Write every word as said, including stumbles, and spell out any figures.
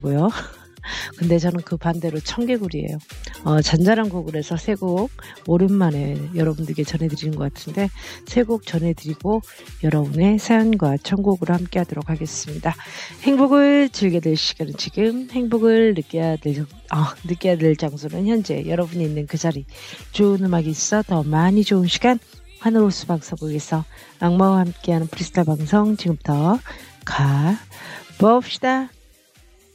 고요. 근데 저는 그 반대로 청개구리예요. 어, 잔잔한 곡을 해서 세 곡 오랜만에 여러분들께 전해드리는 것 같은데 세 곡 전해드리고 여러분의 사연과 천곡으로 함께 하도록 하겠습니다. 행복을 즐겨야 될 시간은 지금, 행복을 느껴야 될, 어, 느껴야 될 장소는 현재, 여러분이 있는 그 자리. 좋은 음악이 있어 더 많이 좋은 시간, 하늘호수 방송국에서 악마와 함께하는 프리스타 방송 지금부터 가봅시다.